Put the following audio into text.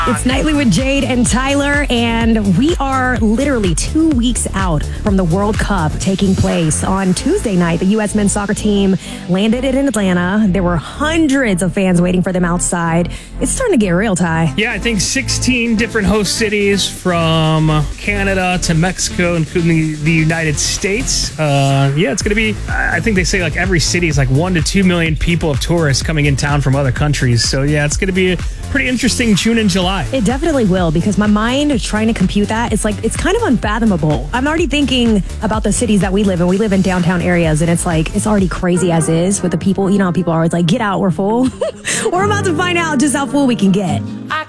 It's Nightly with Jade and Tyler, and we are literally 2 weeks out from the World Cup taking place. On Tuesday night, the U.S. men's soccer team landed in Atlanta. There were hundreds of fans waiting for them outside. It's starting to get real, Ty. Yeah, I think 16 different host cities from Canada to Mexico, including the United States. It's going to be, I think they say like every city is like 1 to 2 million people of tourists coming in town from other countries. So yeah, it's going to be a pretty interesting June and July. It definitely will, because my mind is trying to compute that. It's like, it's kind of unfathomable. I'm already thinking about the cities that we live in. We live in downtown areas, and it's like, it's already crazy as is with the people. You know how people are always like, get out, we're full. We're about to find out just how full we can get.